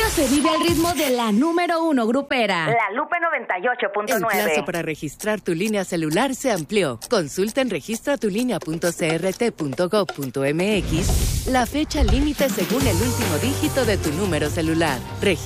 se vive al ritmo de la número 1 grupera. La Lupe 98.9. El plazo para registrar tu línea celular se amplió. Consulta en registratulinea.crt.gov.mx la fecha límite según el último dígito de tu número celular.